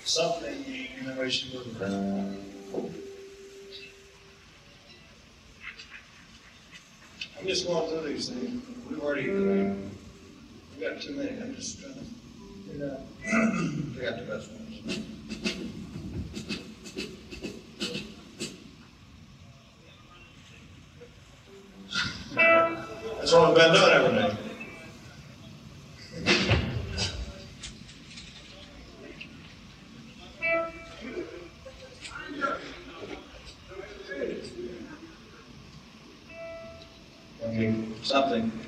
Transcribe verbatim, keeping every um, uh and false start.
something, and then we should move around. I'm just going through these things. We've already, uh, we got too many. I'm just trying to figure out. We got the best ones. That's what we've been doing every day. Okay, something.